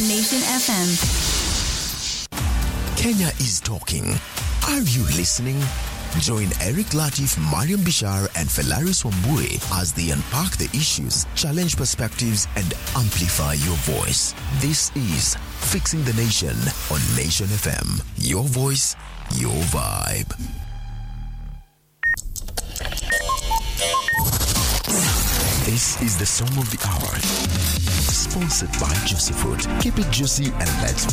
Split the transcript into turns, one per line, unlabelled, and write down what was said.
Nation FM.
Kenya is talking. Are you listening? Join Eric Latif, Mariam Bishar, and Felaris Wambue as they unpack the issues, challenge perspectives, and amplify your voice. This is Fixing the Nation on Nation FM. Your voice, your vibe. This is the song of the hour. Sponsored by Juicy Fruit. Keep it juicy and let's